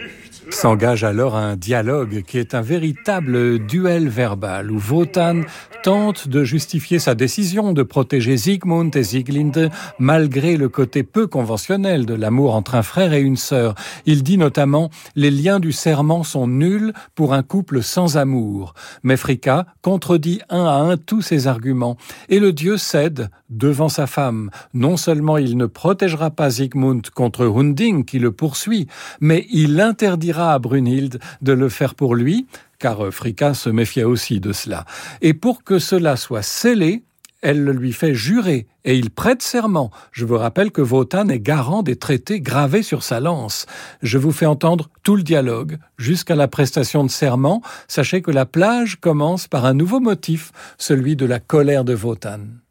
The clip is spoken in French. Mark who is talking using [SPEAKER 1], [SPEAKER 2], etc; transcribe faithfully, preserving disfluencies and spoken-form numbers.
[SPEAKER 1] S'engage alors un dialogue qui est un véritable duel verbal où Wotan tente de justifier sa décision de protéger Sigmund et Sieglinde malgré le côté peu conventionnel de l'amour entre un frère et une sœur. Il dit notamment « Les liens du serment sont nuls pour un couple sans amour ». Mais Fricka contredit un à un tous ces arguments et le dieu cède devant sa femme. Non seulement il ne protégera pas Sigmund contre Hunding qui le poursuit, mais il interdira à Brunhild de le faire pour lui, car Fricka se méfiait aussi de cela. Et pour que cela soit scellé, elle le lui fait jurer et il prête serment. Je vous rappelle que Wotan est garant des traités gravés sur sa lance. Je vous fais entendre tout le dialogue jusqu'à la prestation de serment. Sachez que la plage commence par un nouveau motif, celui de la colère de Wotan.